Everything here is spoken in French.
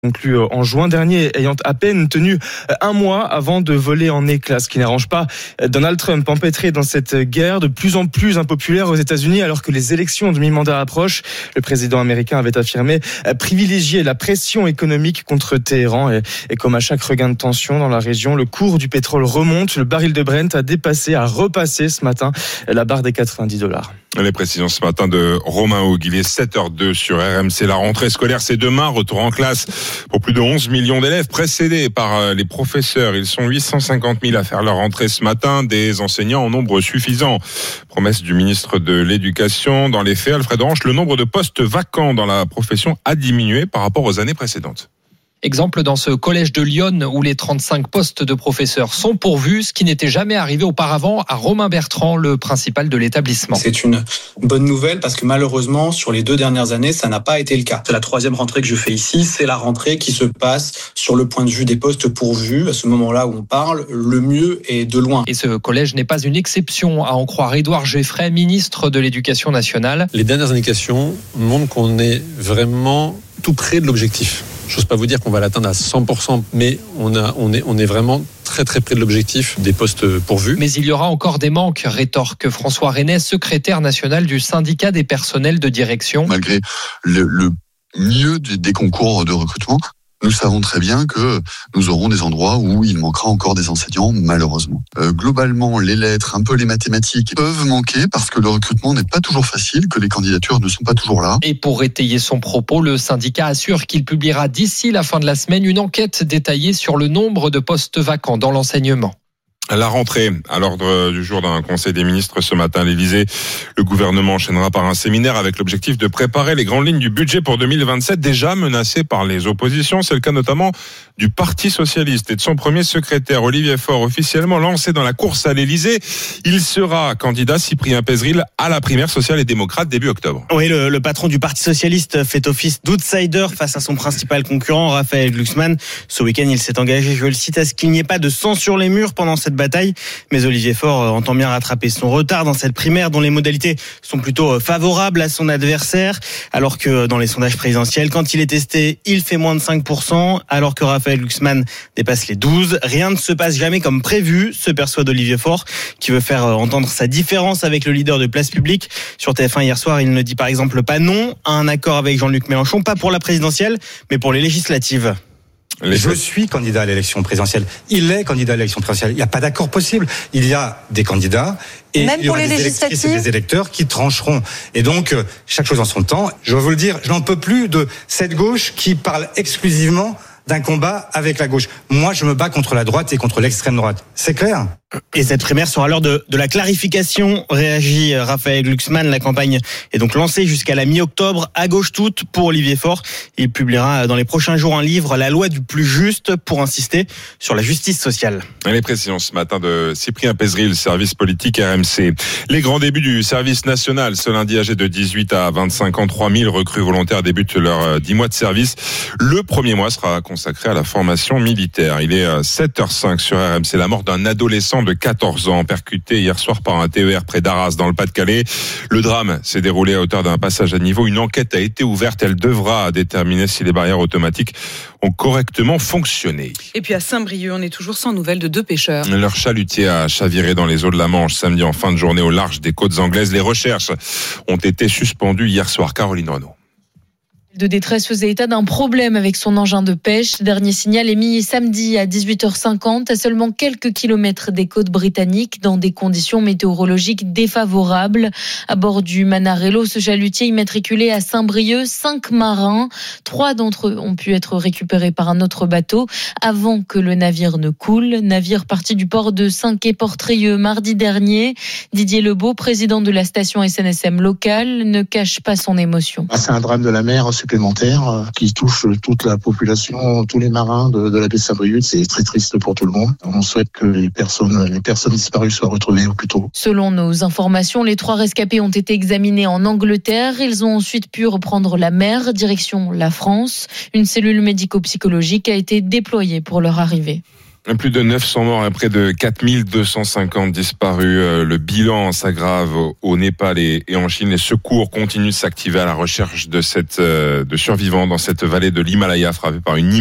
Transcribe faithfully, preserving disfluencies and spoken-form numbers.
conclu en juin dernier, ayant à peine tenu un mois avant de voler en éclats, ce qui n'arrange pas Donald Trump, empêtré dans cette guerre de plus en plus impopulaire aux États-Unis, alors que les élections en demi-mandat approchent. Le président américain avait affirmé privilégier la pression économique contre Téhéran. Et, et comme à chaque regain de tension dans la région, le cours du pétrole remonte. Le baril de Brent a dépassé, a repassé ce matin la barre des quatre-vingt-dix dollars. Les précisions ce matin de Romain Haug. Il est sept heures deux sur R M C. La rentrée scolaire, c'est demain. Retour en classe pour plus de onze millions d'élèves précédés par les professeurs. Ils sont huit cent cinquante mille à faire leur rentrée ce matin. Des enseignants en nombre suffisant. Promesse du ministre de l'Éducation. Dans les faits, Alfred Orange, le nombre de postes vacants dans la profession a diminué par rapport aux années précédentes. Exemple dans ce collège de Lyon où les trente-cinq postes de professeurs sont pourvus, ce qui n'était jamais arrivé auparavant à Romain Bertrand, le principal de l'établissement. C'est une bonne nouvelle parce que malheureusement, sur les deux dernières années, ça n'a pas été le cas. C'est la troisième rentrée que je fais ici. C'est la rentrée qui se passe sur le point de vue des postes pourvus. À ce moment-là où on parle, le mieux est de loin. Et ce collège n'est pas une exception, à en croire Édouard Geffray, ministre de l'Éducation nationale. Les dernières indications montrent qu'on est vraiment tout près de l'objectif. Je n'ose pas vous dire qu'on va l'atteindre à cent pour cent, mais on, a, on, est, on est vraiment très très près de l'objectif des postes pourvus. Mais il y aura encore des manques, rétorque François Renet, secrétaire national du syndicat des personnels de direction. Malgré le, le mieux des concours de recrutement, nous savons très bien que nous aurons des endroits où il manquera encore des enseignants, malheureusement. Euh, globalement, les lettres, un peu les mathématiques peuvent manquer parce que le recrutement n'est pas toujours facile, que les candidatures ne sont pas toujours là. Et pour étayer son propos, le syndicat assure qu'il publiera d'ici la fin de la semaine une enquête détaillée sur le nombre de postes vacants dans l'enseignement. La rentrée, à l'ordre du jour d'un conseil des ministres ce matin à l'Élysée. Le gouvernement enchaînera par un séminaire avec l'objectif de préparer les grandes lignes du budget pour deux mille vingt-sept, déjà menacé par les oppositions. C'est le cas notamment du Parti socialiste et de son premier secrétaire, Olivier Faure, officiellement lancé dans la course à l'Élysée. Il sera candidat, Cyprien Pézeril, à la primaire sociale et démocrate début octobre. Oui, le, le patron du Parti socialiste fait office d'outsider face à son principal concurrent, Raphaël Glucksmann. Ce week-end, il s'est engagé, je le cite, à ce qu'il n'y ait pas de sang sur les murs pendant cette bataille. Mais Olivier Faure entend bien rattraper son retard dans cette primaire dont les modalités sont plutôt favorables à son adversaire. Alors que dans les sondages présidentiels, quand il est testé, il fait moins de cinq pour cent. Alors que Raphaël Glucksmann dépasse les douze. Rien ne se passe jamais comme prévu, se perçoit d'Olivier Faure, qui veut faire entendre sa différence avec le leader de Place Publique. Sur T F un hier soir, il ne dit par exemple pas non à un accord avec Jean-Luc Mélenchon, pas pour la présidentielle, mais pour les législatives. Je suis candidat à l'élection présidentielle. Il est candidat à l'élection présidentielle. Il n'y a pas d'accord possible. Il y a des candidats et même il y aura pour les des électrices et des électeurs qui trancheront. Et donc, chaque chose en son temps. Je vais vous le dire, je n'en peux plus de cette gauche qui parle exclusivement d'un combat avec la gauche. Moi, je me bats contre la droite et contre l'extrême droite. C'est clair ? Et cette primaire sera l'heure de, de la clarification, réagit Raphaël Glucksmann. La campagne est donc lancée jusqu'à la mi-octobre, à gauche toute, pour Olivier Faure. Il publiera dans les prochains jours un livre, La loi du plus juste, pour insister sur la justice sociale. Les précisions ce matin de Cyprien Pézeril, service politique R M C. Les grands débuts du service national. Ce lundi, âgés de dix-huit à vingt-cinq ans, trois mille recrues volontaires débutent leurs dix mois de service. Le premier mois sera consacré à la formation militaire. Il est sept heures cinq sur R M C. La mort d'un adolescent de quatorze ans, percuté hier soir par un T E R près d'Arras dans le Pas-de-Calais. Le drame s'est déroulé à hauteur d'un passage à niveau. Une enquête a été ouverte. Elle devra déterminer si les barrières automatiques ont correctement fonctionné. Et puis à Saint-Brieuc, on est toujours sans nouvelles de deux pêcheurs. Leur chalutier a chaviré dans les eaux de la Manche samedi en fin de journée au large des côtes anglaises. Les recherches ont été suspendues hier soir. Caroline Renaud. De détresse faisait état d'un problème avec son engin de pêche. Dernier signal émis samedi à dix-huit heures cinquante, à seulement quelques kilomètres des côtes britanniques, dans des conditions météorologiques défavorables. À bord du Manarello, ce chalutier immatriculé à Saint-Brieuc, cinq marins. Trois d'entre eux ont pu être récupérés par un autre bateau avant que le navire ne coule. Navire parti du port de Saint-Quay-Portrieux mardi dernier. Didier Lebeau, président de la station S N S M locale, ne cache pas son émotion. C'est un drame de la mer supplémentaire qui touche toute la population, tous les marins de, de la baie de Saint-Brieuc. C'est très triste pour tout le monde. On souhaite que les personnes, les personnes disparues soient retrouvées au plus tôt. Selon nos informations, les trois rescapés ont été examinés en Angleterre. Ils ont ensuite pu reprendre la mer, direction la France. Une cellule médico-psychologique a été déployée pour leur arrivée. Plus de neuf cents morts et près de quatre mille deux cent cinquante disparus. Le bilan s'aggrave au Népal et en Chine. Les secours continuent de s'activer à la recherche de cette de survivants dans cette vallée de l'Himalaya frappée par une